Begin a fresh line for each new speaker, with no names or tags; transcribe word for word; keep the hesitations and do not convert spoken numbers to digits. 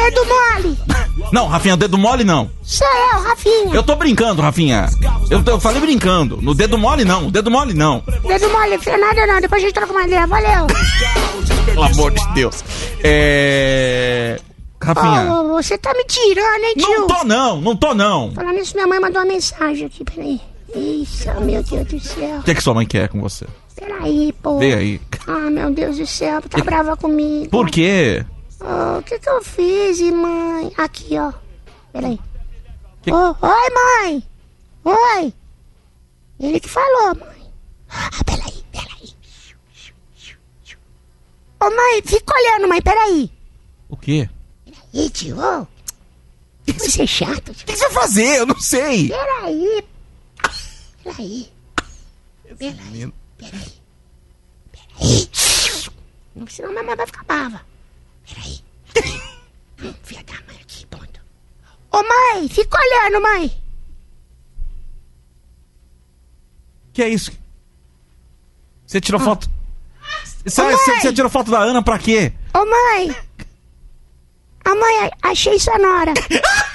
Dedo mole.
Não, Rafinha, dedo mole não.
Sou eu, Rafinha.
Eu tô brincando, Rafinha. Eu, eu falei brincando. No dedo mole não, dedo mole não.
Dedo mole, nada não. Depois a gente troca uma ideia. Valeu.
Pelo amor de Deus. É... Rafinha.
Oh, você tá me tirando, hein, tio?
Não tô não, não tô não.
Falando isso, minha mãe mandou uma mensagem aqui, peraí. Isso, meu Deus do céu.
O que é que sua mãe quer com você?
Peraí, pô.
Vê aí.
Ah, meu Deus do céu, tá brava comigo.
Por quê?
Oh, o que que eu fiz, mãe? Aqui, ó. Peraí.
Que...
Oh, oi, mãe. Oi. Ele que falou, mãe. Ah, peraí, peraí. Ô, oh, mãe, fica olhando, mãe, peraí.
O quê?
Peraí, tio. Oh. Você é chato, tio.
O que você vai fazer? Eu não sei.
Peraí. Peraí. Peraí. Peraí. Peraí. Senão minha mãe vai ficar brava. Peraí. hum, filha da mãe aqui, ponto. Ô, mãe, fica olhando, mãe.
Que é isso? Você tirou
ah.
foto... Você,
Ô,
você, você tirou foto da Ana pra quê?
Ô, mãe. A mãe, achei sonora.